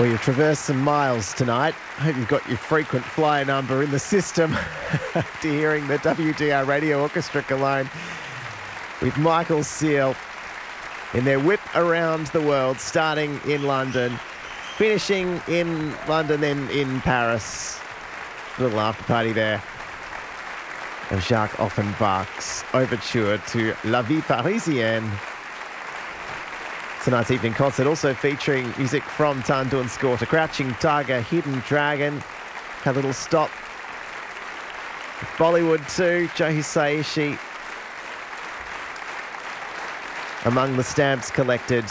Well, you've traversed some miles tonight. I hope you've got your frequent flyer number in the system after hearing the WGR Radio Orchestra Cologne with Michael Seal in their whip around the world, starting in London, finishing in London, then in Paris. A little after party there of Jacques Offenbach's overture to La Vie Parisienne. Tonight's evening concert also featuring music from Tan Dun Score, Crouching Tiger, Hidden Dragon. Had a little stop. Bollywood too, Joe Hisaishi. Among the stamps collected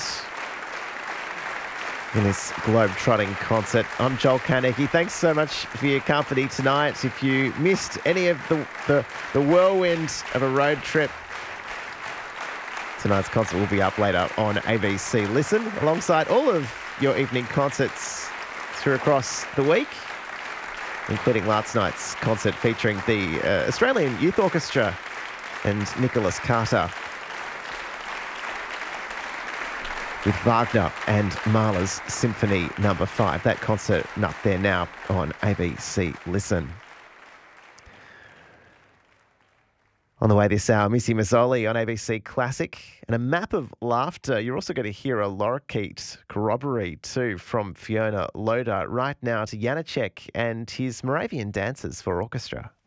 in this globe-trotting concert. I'm Joel Carnegie. Thanks so much for your company tonight. If you missed any of the whirlwind of a road trip, tonight's concert will be up later on ABC Listen, alongside all of your evening concerts through across the week, including last night's concert featuring the Australian Youth Orchestra and Nicholas Carter with Wagner and Mahler's Symphony No. 5. That concert up there now on ABC Listen. On the way this hour, Missy Mazzoli on ABC Classic and a map of laughter. You're also going to hear a lorikeet corroboree too from Fiona Loader. Right now to Janacek and his Moravian Dancers for Orchestra.